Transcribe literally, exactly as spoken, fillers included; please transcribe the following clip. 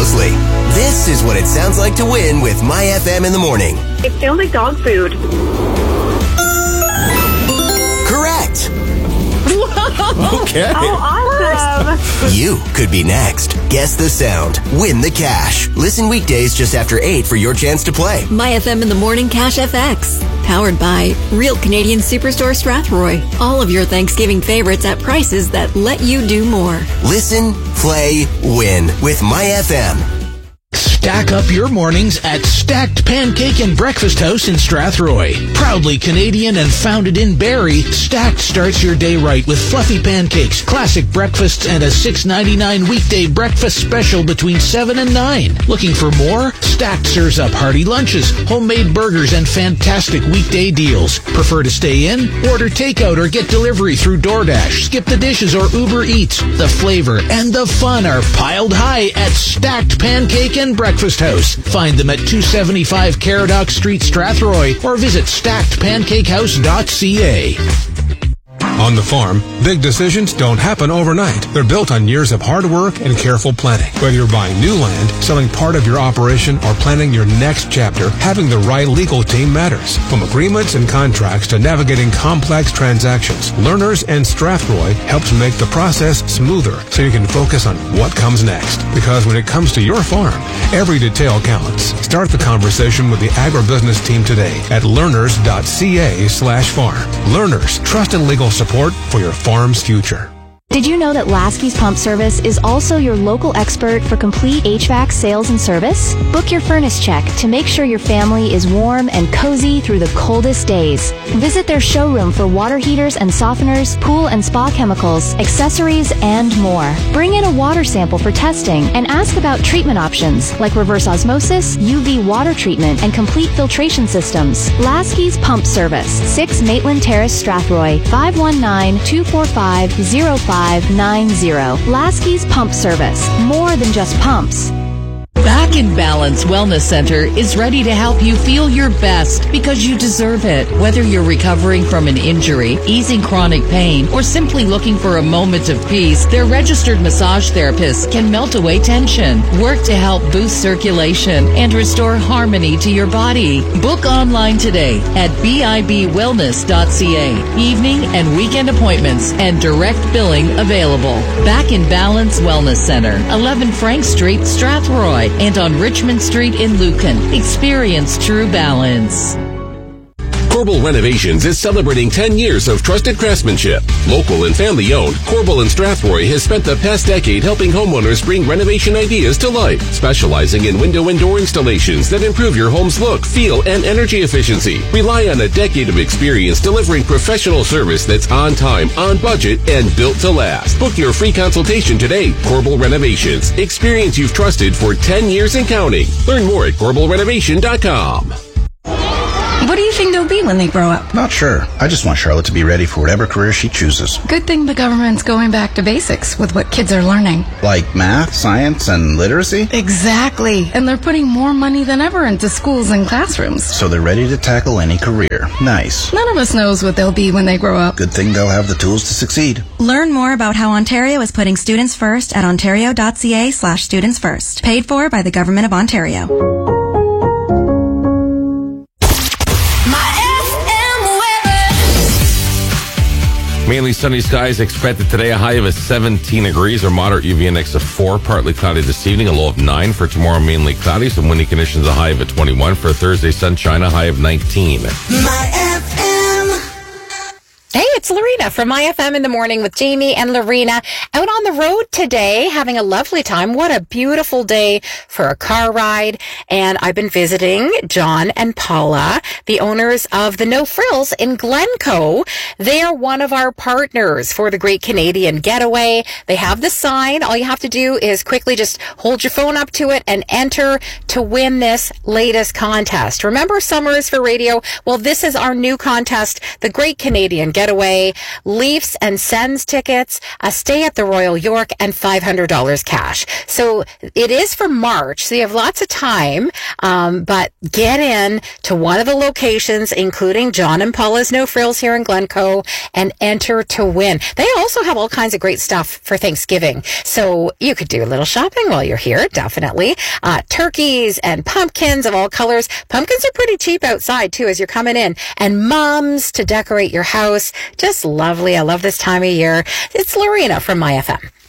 closely. This is what it sounds like to win with My F M in the morning. It sounds like dog food. Correct. Okay. Oh, awesome. You could be next. Guess the sound. Win the cash. Listen weekdays just after eight for your chance to play. My F M in the Morning Cash F X. Powered by Real Canadian Superstore Strathroy. All of your Thanksgiving favorites at prices that let you do more. Listen, play, win with My F M. Stack up your mornings at Stacked Pancake and Breakfast House in Strathroy. Proudly Canadian and founded in Barrie, Stacked starts your day right with fluffy pancakes, classic breakfasts, and a six ninety-nine weekday breakfast special between seven and nine. Looking for more? Stacked serves up hearty lunches, homemade burgers, and fantastic weekday deals. Prefer to stay in? Order takeout or get delivery through DoorDash, Skip the Dishes, or Uber Eats. The flavor and the fun are piled high at Stacked Pancake and Breakfast House. Find them at two seventy-five Caradoc Street, Strathroy, or visit stacked pancake house dot c a. On the farm, big decisions don't happen overnight. They're built on years of hard work and careful planning. Whether you're buying new land, selling part of your operation, or planning your next chapter, having the right legal team matters. From agreements and contracts to navigating complex transactions, Learners and Strathroy helps make the process smoother so you can focus on what comes next. Because when it comes to your farm, every detail counts. Start the conversation with the agribusiness team today at learners dot c a slash farm. Learners, trust and legal support for your farm's future. Did you know that Lasky's Pump Service is also your local expert for complete H V A C sales and service? Book your furnace check to make sure your family is warm and cozy through the coldest days. Visit their showroom for water heaters and softeners, pool and spa chemicals, accessories, and more. Bring in a water sample for testing and ask about treatment options like reverse osmosis, U V water treatment, and complete filtration systems. Lasky's Pump Service, six Maitland Terrace, Strathroy, five one nine, two four five, zero five nine zero. Lasky's Pump Service. More than just pumps. Back in Balance Wellness Center is ready to help you feel your best because you deserve it. Whether you're recovering from an injury, easing chronic pain, or simply looking for a moment of peace, their registered massage therapists can melt away tension, work to help boost circulation, and restore harmony to your body. Book online today at b i b wellness dot c a. Evening and weekend appointments and direct billing available. Back in Balance Wellness Center, eleven Frank Street, Strathroy, and on Richmond Street in Lucan. Experience true balance. Corbel Renovations is celebrating ten years of trusted craftsmanship. Local and family-owned, Corbel and Strathroy has spent the past decade helping homeowners bring renovation ideas to life, specializing in window and door installations that improve your home's look, feel, and energy efficiency. Rely on a decade of experience delivering professional service that's on time, on budget, and built to last. Book your free consultation today. Corbel Renovations. Experience you've trusted for ten years and counting. Learn more at corbel renovation dot com. What do you think they'll be when they grow up? Not sure. I just want Charlotte to be ready for whatever career she chooses. Good thing the government's going back to basics with what kids are learning. Like math, science, and literacy? Exactly. And they're putting more money than ever into schools and classrooms. So they're ready to tackle any career. Nice. None of us knows what they'll be when they grow up. Good thing they'll have the tools to succeed. Learn more about how Ontario is putting students first at ontario dot c a slash students first. Paid for by the Government of Ontario. Mainly sunny skies expected today. A high of a seventeen degrees or moderate U V index of four. Partly cloudy this evening. A low of nine. For tomorrow, mainly cloudy. Some windy conditions. A high of a twenty-one. For Thursday, sunshine. A high of nineteen. My F M. Hey, it's Lorena from My F M in the Morning with Jamie and Lorena out on the road today, having a lovely time. What a beautiful day for a car ride. And I've been visiting John and Paula, the owners of the No Frills in Glencoe. They are one of our partners for the Great Canadian Getaway. They have the sign. All you have to do is quickly just hold your phone up to it and enter to win this latest contest. Remember Summer is for Radio? Well, this is our new contest, the Great Canadian Getaway. away Leafs and Sens tickets, a stay at the Royal York, and five hundred dollars cash. So it is for March, so you have lots of time, um, but get in to one of the locations, including John and Paula's No Frills here in Glencoe, and enter to win. They also have all kinds of great stuff for Thanksgiving, so you could do a little shopping while you're here, definitely. Uh, turkeys and pumpkins of all colors. Pumpkins are pretty cheap outside, too, as you're coming in. And mums to decorate your house. Just lovely. I love this time of year. It's Lorena from My F M.